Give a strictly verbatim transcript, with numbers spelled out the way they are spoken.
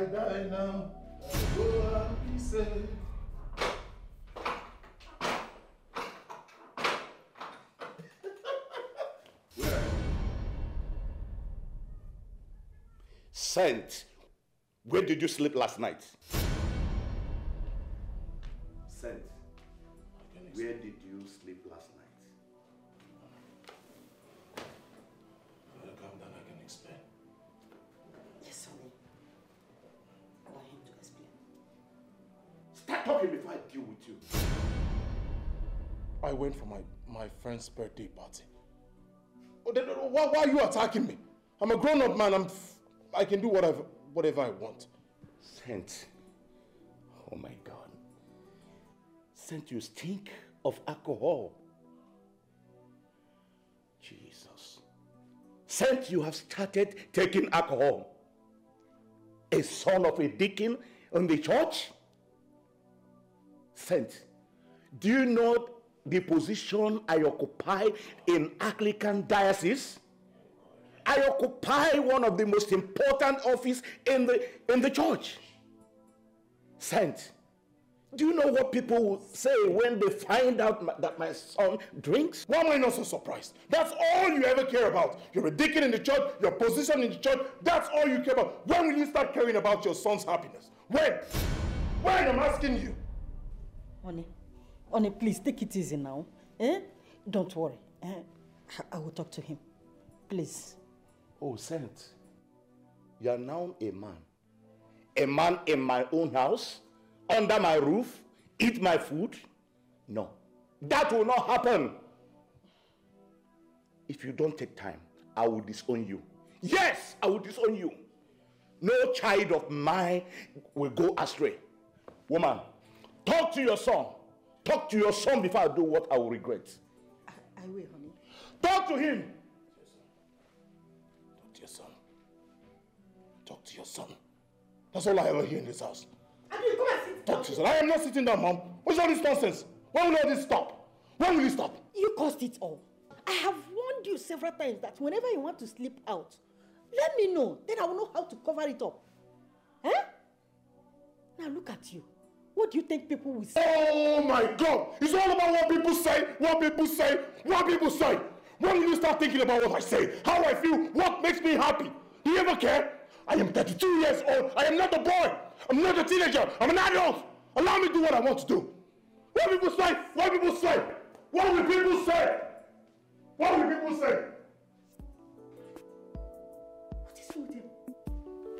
die now, go and be saved. Saint, where did you sleep last night? Saint, where did you sleep last night? Calm down, I can explain. Yes, honey. Allow him to explain. Start talking before I deal with you. I went for my, my friend's birthday party. Oh, then, why, why are you attacking me? I'm a grown-up man. I'm, I can do whatever, whatever I want. Saint, oh my God. Saint, you stink of alcohol. Jesus. Saint, you have started taking alcohol. A son of a deacon in the church? Saint, do you know the position I occupy in Anglican diocese? I occupy one of the most important offices in the, in the church. Saint, do you know what people will say when they find out my, that my son drinks? Why am I not so surprised? That's all you ever care about. You're a deacon in the church, your position in the church, that's all you care about. When will you start caring about your son's happiness? When? When? I'm asking you. Honey, honey, please take it easy now. Eh? Don't worry. Eh? I will talk to him. Please. Oh, Saint, you are now a man. A man in my own house, under my roof, eat my food? No, that will not happen. If you don't take time, I will disown you. Yes, I will disown you. No child of mine will go astray. Woman, talk to your son. Talk to your son before I do what I will regret. I, I will, honey. Talk to him. Talk to your son. Talk to your son. That's all I ever hear in this house. I mean, come and sit down. Talk to your son. I am not sitting down, Mom. What's all this nonsense? When will all this stop? When will it stop? You caused it all. I have warned you several times that whenever you want to sleep out, let me know. Then I will know how to cover it up. Eh? Now look at you. What do you think people will say? Oh my God! It's all about what people say, what people say, what people say. When will you start thinking about what I say, how I feel, what makes me happy? Do you ever care? I am thirty-two years old. I am not a boy. I'm not a teenager. I'm an adult. Allow me to do what I want to do. What people say, what people say. What will people say? What will people say?